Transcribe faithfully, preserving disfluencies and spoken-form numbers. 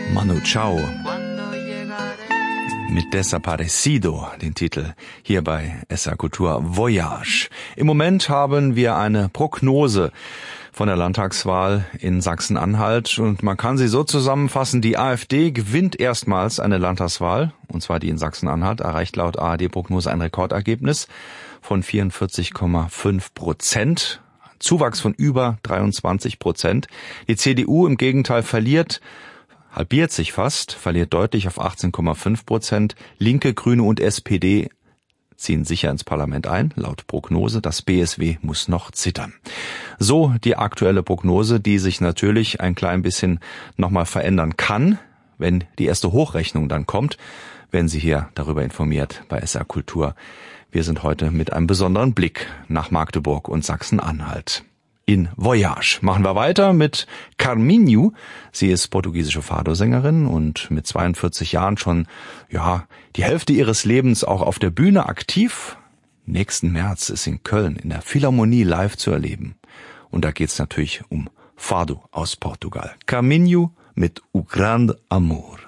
Manu Chao mit Desaparecido, den Titel hier bei S R Kultur Voyage. Im Moment haben wir eine Prognose von der Landtagswahl in Sachsen-Anhalt und man kann sie so zusammenfassen, die AfD gewinnt erstmals eine Landtagswahl, und zwar die in Sachsen-Anhalt, erreicht laut A R D-Prognose ein Rekordergebnis von vierundvierzig Komma fünf Prozent. Zuwachs von über dreiundzwanzig Prozent. Die C D U im Gegenteil verliert, halbiert sich fast, verliert deutlich auf achtzehn Komma fünf Prozent. Linke, Grüne und S P D ziehen sicher ins Parlament ein, laut Prognose. Das B S W muss noch zittern. So die aktuelle Prognose, die sich natürlich ein klein bisschen nochmal verändern kann, wenn die erste Hochrechnung dann kommt, wenn Sie hier darüber informiert bei S R Kultur. Wir sind heute mit einem besonderen Blick nach Magdeburg und Sachsen-Anhalt. In Voyage machen wir weiter mit Carminho. Sie ist portugiesische Fado-Sängerin und mit zweiundvierzig Jahren schon, ja, die Hälfte ihres Lebens auch auf der Bühne aktiv. Nächsten März ist in Köln in der Philharmonie live zu erleben. Und da geht's natürlich um Fado aus Portugal. Carminho mit O Grande Amor.